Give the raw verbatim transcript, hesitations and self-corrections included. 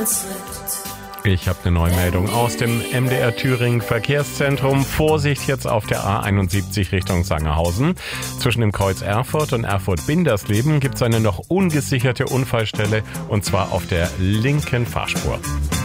Ich habe eine Neumeldung aus dem M D R Thüringen Verkehrszentrum. Vorsicht jetzt auf der A einundsiebzig Richtung Sangerhausen. Zwischen dem Kreuz Erfurt und Erfurt-Bindersleben gibt es eine noch ungesicherte Unfallstelle, und zwar auf der linken Fahrspur.